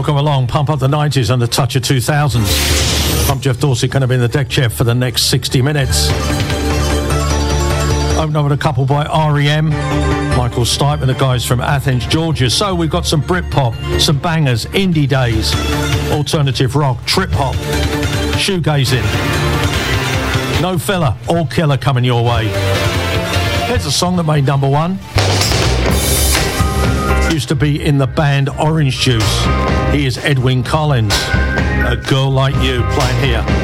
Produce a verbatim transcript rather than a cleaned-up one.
Welcome along, pump up the nineties and the touch of two thousands. I'm Jeff Dorset, going to be in the deck chair for the next sixty minutes. Open up with a couple by R E M, Michael Stipe and the guys from Athens, Georgia. So we've got some Britpop, some bangers, indie days, alternative rock, trip hop, shoegazing. No filler, all killer coming your way. Here's a song that made number one. Used to be in the band Orange Juice. He is Edwyn Collins. A Girl Like You, playing here.